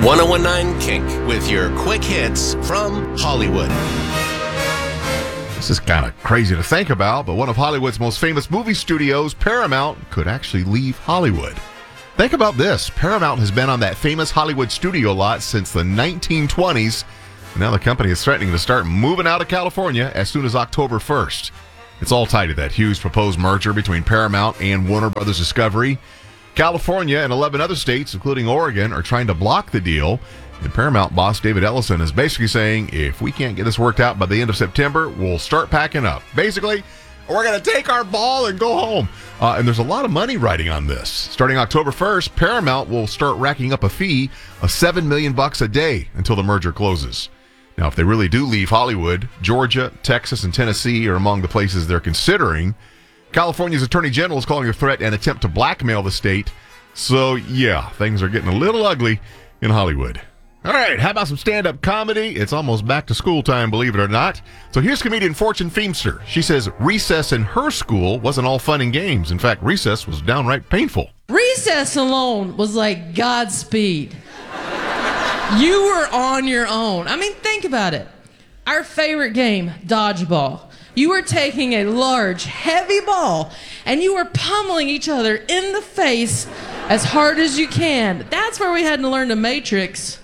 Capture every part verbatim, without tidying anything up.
ten Kink with your quick hits from Hollywood. This is kind of crazy to think about, but one of Hollywood's most famous movie studios, Paramount, could actually leave Hollywood. Think about this. Paramount has been on that famous Hollywood studio lot since the nineteen twenties. Now the company is threatening to start moving out of California as soon as October first. It's all tied to that huge proposed merger between Paramount and Warner Brothers Discovery. California and eleven other states, including Oregon, are trying to block the deal. And Paramount boss David Ellison is basically saying, if we can't get this worked out by the end of September, we'll start packing up. Basically, we're going to take our ball and go home. Uh, and there's a lot of money riding on this. Starting October first, Paramount will start racking up a fee of seven million dollars bucks a day until the merger closes. Now, if they really do leave Hollywood, Georgia, Texas, and Tennessee are among the places they're considering. California's Attorney General is calling the threat an attempt to blackmail the state. So, yeah, things are getting a little ugly in Hollywood. All right, how about some stand-up comedy? It's almost back to school time, believe it or not. So here's comedian Fortune Feimster. She says recess in her school wasn't all fun and games. In fact, recess was downright painful. Recess alone was like Godspeed. You were on your own. I mean, think about it. Our favorite game, dodgeball. You were taking a large, heavy ball, and you were pummeling each other in the face as hard as you can. That's where we had to learn the Matrix.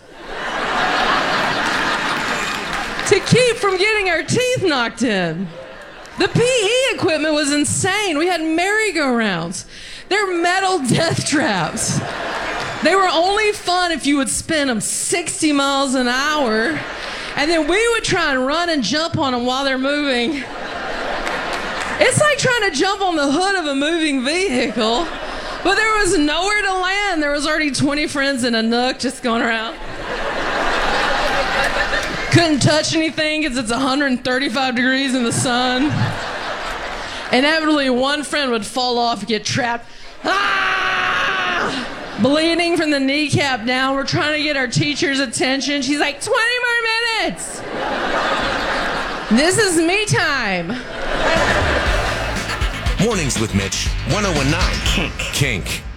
To keep from getting our teeth knocked in. The P E equipment was insane. We had merry-go-rounds. They're metal death traps. They were only fun if you would spin them sixty miles an hour. And then we would try and run and jump on them while they're moving. It's like trying to jump on the hood of a moving vehicle, but there was nowhere to land. There was already twenty friends in a nook just going around. Couldn't touch anything because it's one hundred thirty-five degrees in the sun. Inevitably, one friend would fall off and get trapped. Ah! Bleeding from the kneecap down. We're trying to get our teacher's attention. She's like, twenty more minutes. This is me time. Mornings with Mitch, ten nineteen Kink. Kink.